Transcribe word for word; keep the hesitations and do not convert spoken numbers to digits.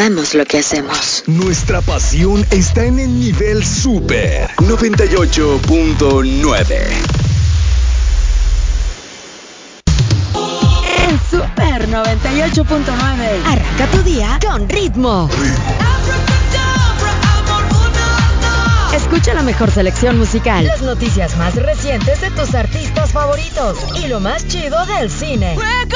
amamos lo que hacemos. Nuestra pasión está en el nivel Super noventa y ocho punto nueve. En Super noventa y ocho punto nueve. Arranca tu día con ritmo. Escucha la mejor selección musical, las noticias más recientes de tus artistas favoritos y lo más chido del cine.